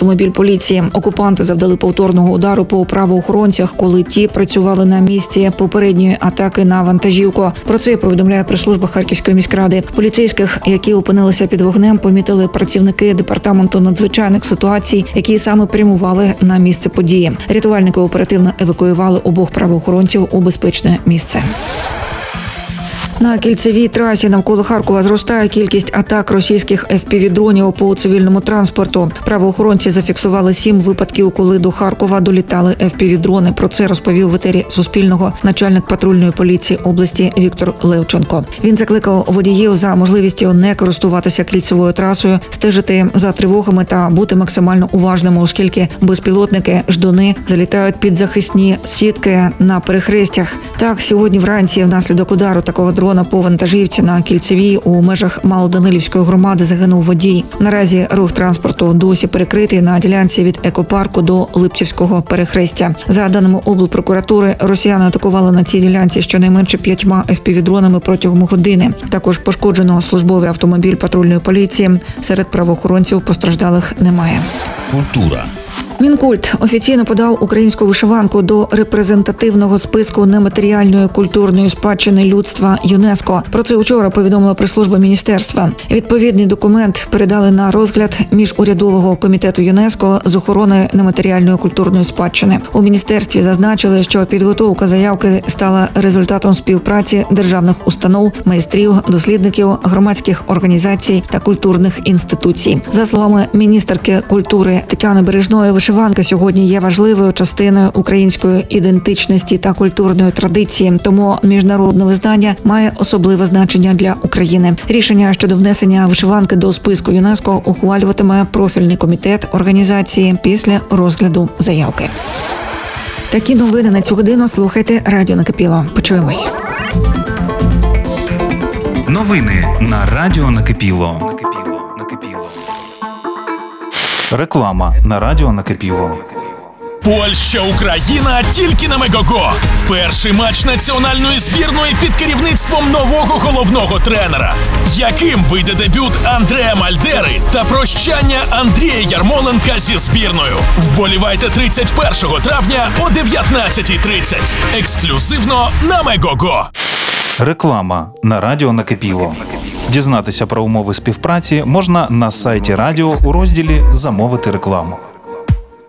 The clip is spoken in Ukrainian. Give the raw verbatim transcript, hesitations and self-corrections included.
автомобіль поліції. Окупанти завдали повторного удару по правоохоронцях, коли ті працювали на місці попередньої атаки на вантажівку. Про це повідомляє прес-служба Харківської міськради. Поліцейських, які опинилися під вогнем, помітили працівники департаменту надзвичайних ситуацій, які саме прямували на місце події. Рятувальники оперативно евакуювали обох правоохоронців у безпечне місце. На кільцевій трасі навколо Харкова зростає кількість атак російських еф пі ві-дронів по цивільному транспорту. Правоохоронці зафіксували сім випадків, коли до Харкова долітали еф пі ві-дрони. Про це розповів в етері Суспільного начальник патрульної поліції області Віктор Левченко. Він закликав водіїв за можливістю не користуватися кільцевою трасою, стежити за тривогами та бути максимально уважними, оскільки безпілотники ждуни залітають під захисні сітки на перехрестях. Так, сьогодні вранці внаслідок удару такого дрона по вантажівці на кільцевій у межах Малоданилівської громади загинув водій. Наразі рух транспорту досі перекритий на ділянці від екопарку до Липцівського перехрестя. За даними облпрокуратури, росіяни атакували на цій ділянці щонайменше п'ятьма еф пі ві-дронами протягом години. Також пошкоджено службовий автомобіль патрульної поліції. Серед правоохоронців постраждалих немає. Культура. Мінкульт офіційно подав українську вишиванку до репрезентативного списку нематеріальної культурної спадщини людства ЮНЕСКО. Про це вчора повідомила прес-служба міністерства. Відповідний документ передали на розгляд міжурядового комітету ЮНЕСКО з охорони нематеріальної культурної спадщини. У міністерстві зазначили, що підготовка заявки стала результатом співпраці державних установ, майстрів, дослідників, громадських організацій та культурних інституцій. За словами міністерки культури Тетяни Бережної, вишиванка сьогодні є важливою частиною української ідентичності та культурної традиції, тому міжнародне визнання має особливе значення для України. Рішення щодо внесення вишиванки до списку ЮНЕСКО ухвалюватиме профільний комітет організації після розгляду заявки. Такі новини на цю годину слухайте Радіо Накипіло. Почуємось. Новини на Радіо Накипіло. Реклама на Радіо Накипіло. Польща-Україна тільки на Мегого. Перший матч національної збірної під керівництвом нового головного тренера. Яким вийде дебют Андреа Мальдери та прощання Андрія Ярмоленка зі збірною? Вболівайте тридцять першого травня о дев'ятнадцятій тридцять. Ексклюзивно на Мегого. Реклама на Радіо Накипіло. Дізнатися про умови співпраці можна на сайті радіо у розділі «Замовити рекламу».